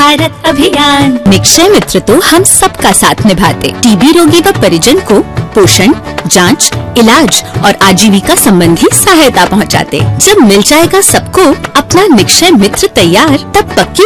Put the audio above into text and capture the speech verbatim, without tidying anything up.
भारत अभियान। निक्षय मित्र तो हम सबका साथ निभाते, टीबी रोगी व परिजन को पोषण, जांच, इलाज और आजीविका संबंधी सहायता पहुंचाते। जब मिल जाएगा सबको अपना निक्षय मित्र तैयार, तब पक्की